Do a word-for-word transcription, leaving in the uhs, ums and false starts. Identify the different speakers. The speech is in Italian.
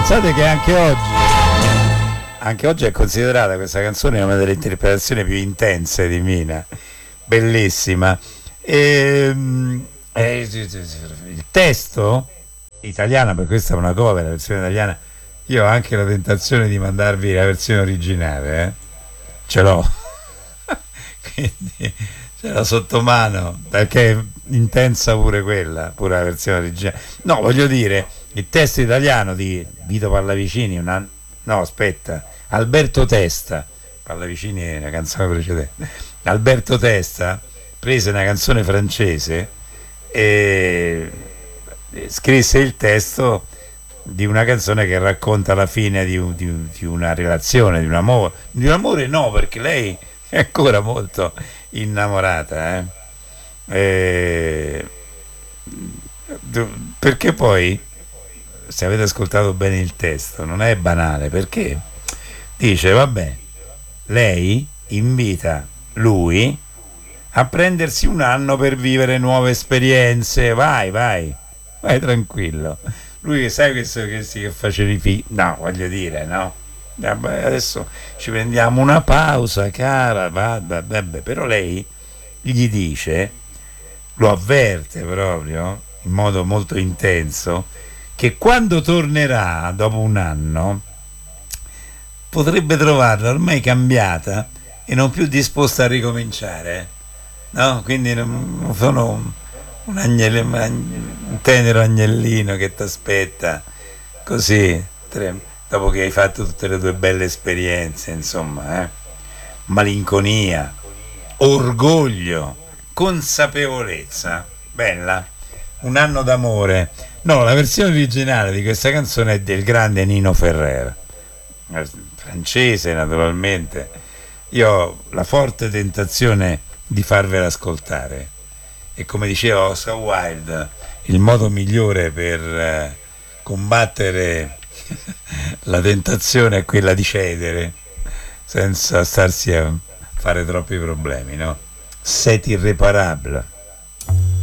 Speaker 1: Pensate che anche oggi, anche oggi è considerata questa canzone una delle interpretazioni più intense di Mina, bellissima. E, e, il testo italiano, per questa è una cover, la versione italiana. Io ho anche la tentazione di mandarvi la versione originale, eh? Ce l'ho. Quindi ce l'ho sotto mano, perché è intensa pure quella, pure la versione originale. No, voglio dire, il testo italiano di Vito Pallavicini, una, no aspetta, Alberto Testa, Pallavicini è una canzone precedente, Alberto Testa prese una canzone francese e scrisse il testo di una canzone che racconta la fine di, un, di, di una relazione, di un amore, di un amore no, perché lei è ancora molto innamorata, eh? E, perché poi, se avete ascoltato bene il testo, non è banale, perché dice, vabbè, lei invita lui a prendersi un anno per vivere nuove esperienze, vai, vai, vai tranquillo. Lui che sai questo che si che facevi fi- no, voglio dire, no? Vabbè, adesso ci prendiamo una pausa, cara, va, va, vabbè, però lei gli dice, lo avverte proprio in modo molto intenso, che quando tornerà dopo un anno potrebbe trovarla ormai cambiata e non più disposta a ricominciare, no? Quindi non sono un, un, agnello, un tenero agnellino che ti aspetta così, tre, dopo che hai fatto tutte le tue belle esperienze, insomma, eh? Malinconia, orgoglio, consapevolezza, bella, un anno d'amore. No, la versione originale di questa canzone è del grande Nino Ferrer, francese naturalmente. Io ho la forte tentazione di farvela ascoltare e, come diceva Oscar Wilde, il modo migliore per eh, combattere la tentazione è quella di cedere senza starsi a fare troppi problemi, no? C'est irréparable.